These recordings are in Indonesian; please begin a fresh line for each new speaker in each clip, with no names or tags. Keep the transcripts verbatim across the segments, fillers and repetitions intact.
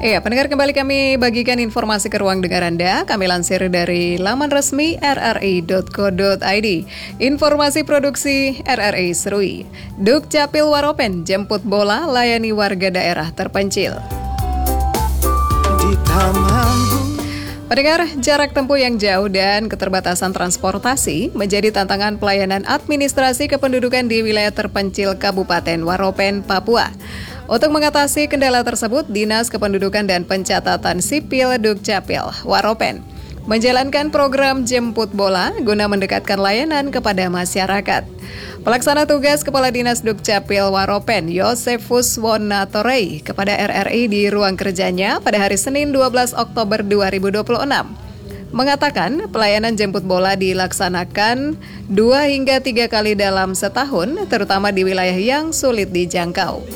Iya, pendengar, kembali kami bagikan informasi ke ruang dengar Anda. Kami lansir dari laman resmi r r i dot co dot i d. Informasi produksi R R I Serui. Dukcapil Waropen jemput bola layani warga daerah terpencil. Di taman. Pendengar, jarak tempuh yang jauh dan keterbatasan transportasi menjadi tantangan pelayanan administrasi kependudukan di wilayah terpencil Kabupaten Waropen, Papua. Untuk mengatasi kendala tersebut, Dinas Kependudukan dan Pencatatan Sipil Dukcapil Waropen menjalankan program jemput bola guna mendekatkan layanan kepada masyarakat. Pelaksana tugas Kepala Dinas Dukcapil Waropen, Yosefus Wonatorei, kepada R R I di ruang kerjanya pada hari Senin dua belas Oktober dua ribu dua puluh enam, mengatakan pelayanan jemput bola dilaksanakan dua hingga tiga kali dalam setahun, terutama di wilayah yang sulit dijangkau.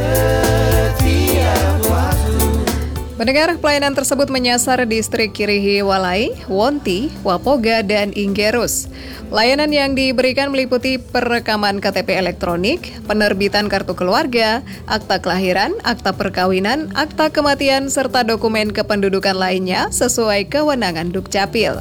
Pendengar, pelayanan tersebut menyasar distrik Kirihi Walai, Wonti, Wapoga, dan Inggerus. Layanan yang diberikan meliputi perekaman K T P elektronik, penerbitan kartu keluarga, akta kelahiran, akta perkawinan, akta kematian, serta dokumen kependudukan lainnya sesuai kewenangan Dukcapil.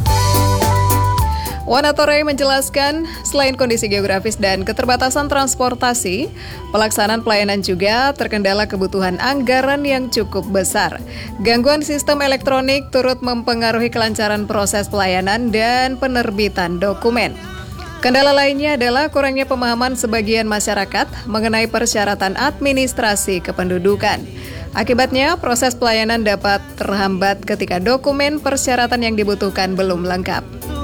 Wonatorei menjelaskan, selain kondisi geografis dan keterbatasan transportasi, pelaksanaan pelayanan juga terkendala kebutuhan anggaran yang cukup besar. Gangguan sistem elektronik turut mempengaruhi kelancaran proses pelayanan dan penerbitan dokumen. Kendala lainnya adalah kurangnya pemahaman sebagian masyarakat mengenai persyaratan administrasi kependudukan. Akibatnya, proses pelayanan dapat terhambat ketika dokumen persyaratan yang dibutuhkan belum lengkap.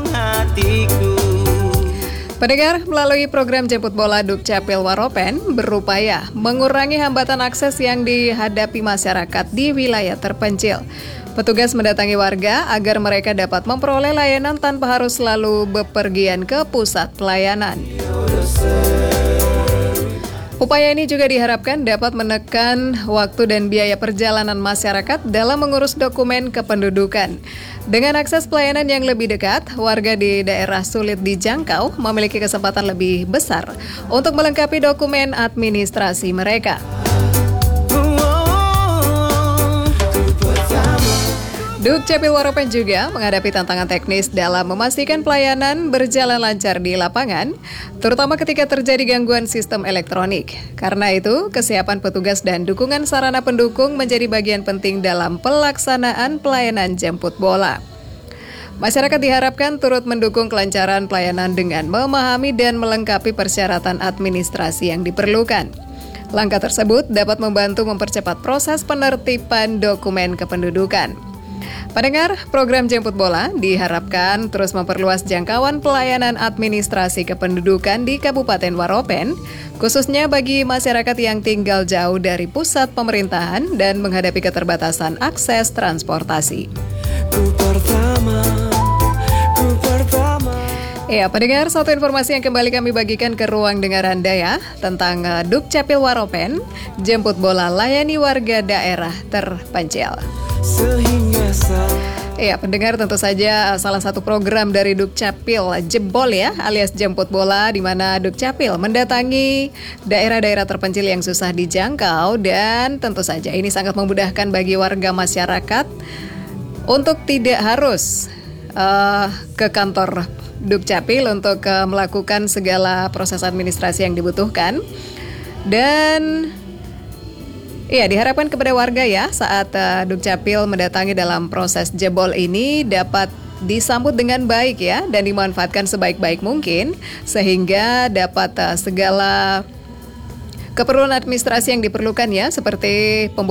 Pendengar, melalui program jemput bola Dukcapil Waropen berupaya mengurangi hambatan akses yang dihadapi masyarakat di wilayah terpencil. Petugas mendatangi warga agar mereka dapat memperoleh layanan tanpa harus selalu bepergian ke pusat pelayanan. Upaya ini juga diharapkan dapat menekan waktu dan biaya perjalanan masyarakat dalam mengurus dokumen kependudukan. Dengan akses pelayanan yang lebih dekat, warga di daerah sulit dijangkau memiliki kesempatan lebih besar untuk melengkapi dokumen administrasi mereka. Dukcapil Waropen juga menghadapi tantangan teknis dalam memastikan pelayanan berjalan lancar di lapangan, terutama ketika terjadi gangguan sistem elektronik. Karena itu, kesiapan petugas dan dukungan sarana pendukung menjadi bagian penting dalam pelaksanaan pelayanan jemput bola. Masyarakat diharapkan turut mendukung kelancaran pelayanan dengan memahami dan melengkapi persyaratan administrasi yang diperlukan. Langkah tersebut dapat membantu mempercepat proses penertiban dokumen kependudukan. Pendengar, program jemput bola diharapkan terus memperluas jangkauan pelayanan administrasi kependudukan di Kabupaten Waropen, khususnya bagi masyarakat yang tinggal jauh dari pusat pemerintahan dan menghadapi keterbatasan akses transportasi. Ku pertama, ku pertama. Ya, pendengar, satu informasi yang kembali kami bagikan ke ruang dengar Anda ya, tentang uh, Dukcapil Waropen, jemput bola layani warga daerah terpencil. Ya, pendengar, tentu saja salah satu program dari Dukcapil jebol ya, alias jemput bola, di mana Dukcapil mendatangi daerah-daerah terpencil yang susah dijangkau, dan tentu saja ini sangat memudahkan bagi warga masyarakat untuk tidak harus uh, ke kantor Dukcapil untuk uh, melakukan segala proses administrasi yang dibutuhkan. Dan iya, diharapkan kepada warga ya, saat uh, Dukcapil mendatangi dalam proses jebol ini dapat disambut dengan baik ya, dan dimanfaatkan sebaik-baik mungkin, sehingga dapat uh, segala keperluan administrasi yang diperlukan ya, seperti pembuatan